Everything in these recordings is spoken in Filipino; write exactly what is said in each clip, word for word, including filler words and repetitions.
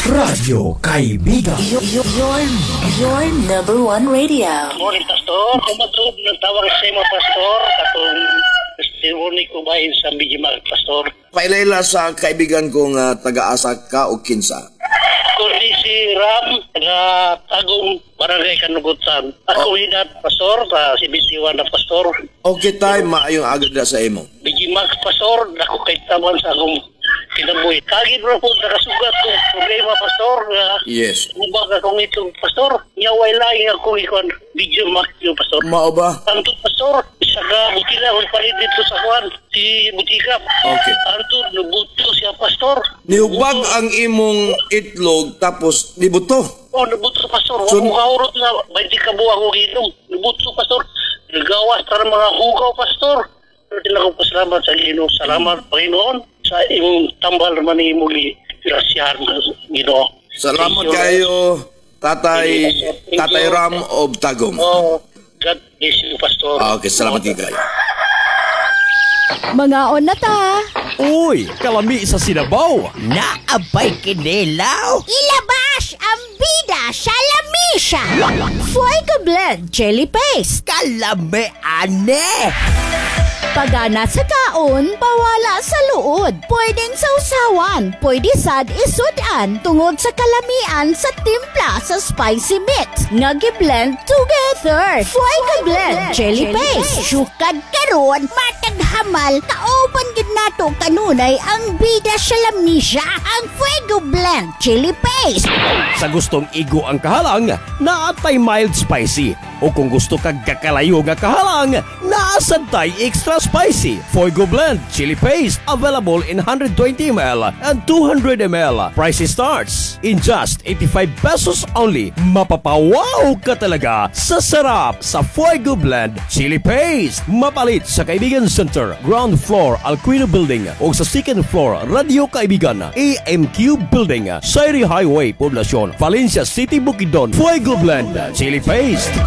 Radyo Kaibigan. Your, your, your number one radio. Morning, Pastor. Kumatod ng tawag sa mga Pastor. Katong testimony ko ba sa Bijimal, Pastor? Pailayla sa kaibigan kong uh, taga-asa ka o kinsa? Kundi si Ram, taga-tagong barangay Kanugutan. Ako oh. Hinat, Pastor, sa si Bisiwan na Pastor. Okay tayo, maayong agad na sa imo. Bijimal, Pastor, ako kay taman sa akong kinabuhi. Kagid mo po, nakasugat ko problema, Pastor. Uh, yes. Mubag akong itong, Pastor. Nyaway lang ako ikon. Video mark yung, Pastor. Mao ba? Anto, Pastor. Isa ka, butila, kung palit dito sa kuwan. Si Butikap. Okay. Anto, nabuto siya, Pastor. Nihubag Nabuto. ang imong itlog, tapos nibuto. Oh, nabuto, Pastor. So, Huwag mo kaurot na, baiti ka buha ko ginom. Nabuto, Pastor. Nagawas para mga hugaw, Pastor. Pero tila ko pasalamat sa Ginoo. Salamat, Panginoon, sa imong tambal naman ni muli. Grasyahan, Ginoo. Salamat kayo, Tatay, Tatay Ram of Tagum. Oh, God bless you, Pastor. Ah, okay, salamat kayo. Mga on na ta. Uy, kalami sa sinabaw. Naabay kinilaw. Ilabas ang bida sa lamisa. Fuego Blend Jelly Paste. Kalami ane. Pagana sa kaon, pawala sa luod. Pwedeng sausawan, pwede sad isudan tungod sa kalamian sa timpla sa spicy mix. Nagi-blend together. Fuego Blend Jelly Paste. Sukad karon, matag hamal, kauban gid nato kanunay ang bida sa lamisa, ang Fuego Blend Jelly Paste. Sa gustong igo ang kahalang, naatay mild spicy. O kung gusto kag kakalayo nga kahalang, naasantay extra spicy. Fuego Blend Chili Paste available in one hundred twenty milliliters and two hundred milliliters. Price starts in just eighty-five pesos only. Mapapawaw ka talaga sa sarap sa Fuego Blend Chili Paste. Mapalit sa Kaibigan Center, ground floor Alquino Building o sa second floor Radio Kaibigan A M Q Building, Sairi Highway, Poblacion, Valencia City, Bukidnon. Fuego Blend Chili Paste.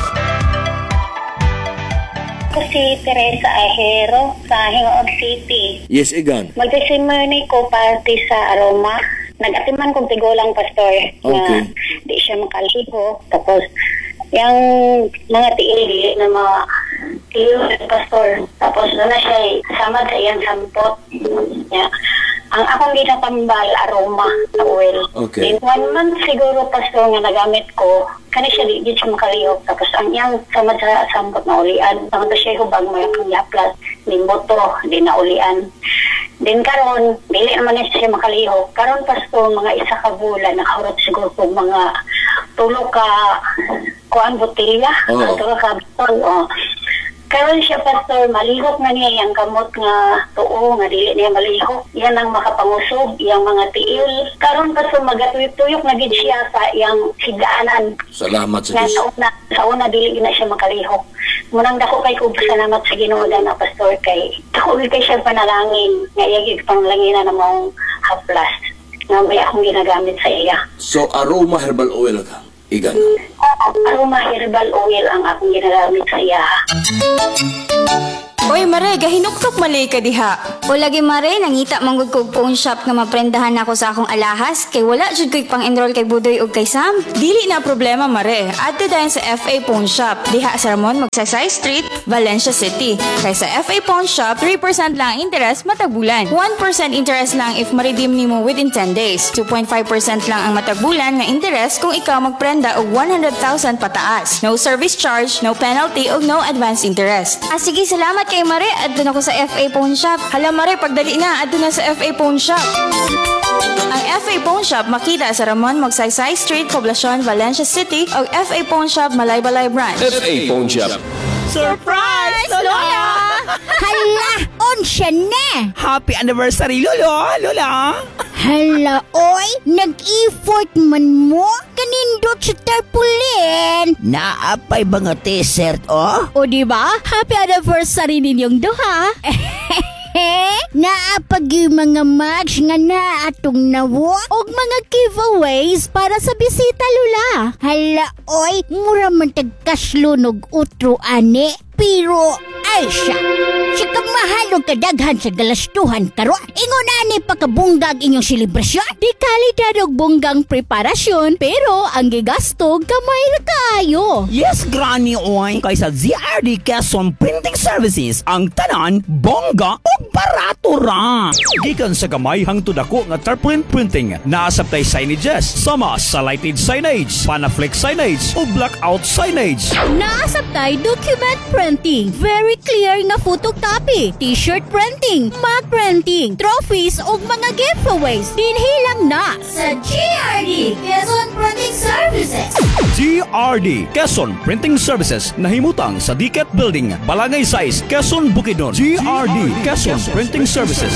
Ako si Teresa Ahero sa Hingoog City. Yes, Igan. Mag-testimony ko parte sa Aroma. Nag-atiman kong tigulang, Pastor. Okay. Na di siya makaliho. Tapos, yung mga tiil na mga tiil, Pastor. Tapos, doon na siya kasama sa iyang sampot. Yeah. Ang akong ginatambal, Aroma, sa oil. Okay. In one month siguro, Pastor, nga nagamit ko, kani siya di siya makalihok. Tapos ang iyang sama sa sampot na ulian. Tama siya hubag mo yung yaplas, ni boto, di na ulian. Din karon, dili naman na siya makalihok. Karon, Pastor, mga isa ka bulan, nakahurot siguro po mga tulo ka kuan botilya. Oh. Tulo ka botol, oh. Karon siya, Pastor, malihok na niya yung gamot nga tuo, nga dili niya malihok. Yan ang makapangusog, yung mga tiil. Karon, Pastor, magatuyok-tuyok na gid siya sa yung higdaanan. Salamat sa Nga Diyos. sa una, sa una dili na siya makalihok. Munang dako kay ko salamat sa Ginoo na, Pastor, kay dako kay siya panalangin. Nga yagig panglanginan na mong haplas. Nga may akong ginagamit sa iya. So, Aroma Herbal Oil ka, Igan. Aroma Herbal Oil ang akong ginagamit sa iya. Oy, Mare, gahinuktok malay ka diha. O lagi, Mare, nangita manggod kog phone shop nga maprendahan ako sa akong alahas kay wala jud ko'y pang-enroll kay Budoy ug kay Sam. Dili na problema, Mare. Adto dayon sa F A Phone Shop. Diha sa Ramon Magsaysay Street, Valencia City. Kay sa F A Phone Shop, three percent lang interest matag bulan. one percent interest lang if ma-redeem nimo within ten days. two point five percent lang ang matag bulan nga interest kung ikaw magprenda og one hundred thousand pataas. No service charge, no penalty ug no advance interest. Ah, sige, salamat kay Mare. Adto na ko sa F A Phone Shop. Hala, Mare, pagdali na, adto na sa F A Phone Shop. Ang F A Phone Shop makita sa Ramon Magsaysay Street, Poblacion, Valencia City o F A Phone Shop Malaybalay Branch. F A Phone Shop. Surprise, Lola! Hala, on siya na. Happy anniversary, Lolo, Lola. Hala, oy, nag-effort man mo. Kanindot sa tarpulin. Naapay mga t-shirt, oh? O diba? Happy anniversary ninyong duha. Naapag yung mga match nga na atong nawo og mga giveaways para sa bisita, Lula. Hala, oy, mura man tagkaslunog utro ane. Pero, ay siya, Si kamahal o kadaghan sa galastuhan karon. Ingon ani pakabunggag inyong selebrasyon. Di kalidad og bunggang preparasyon pero ang gigasto gamay ra kaayo. Yes, Granny Oy. Kaysa Z R D Quezon Printing Services, ang tanan, bongga o barato ra. Gikan sa gamay hangtod ako nga tarpaulin printing, naasabtay signages, sama sa lighted signage, panaflex signage o blackout signage. Naasabtay document printing, very clear nga photocopy, t-shirt printing, mug printing, trophies ug mga giveaways. Dinhilang na sa G R D Quezon Printing Services. G R D Quezon Printing Services nahimutang sa Diket Building, Balangay Size, Quezon, Bukidnon. G R D Quezon Printing Services.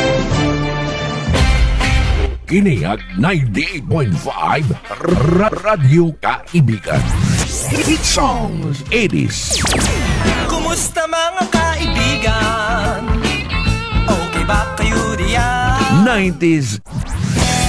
Kiniyag ninety-eight point five Ra- Radyo Kaibigan. Hit songs eighties. Kumusta mga kaibigan? Okay ba kayo diyan? nineties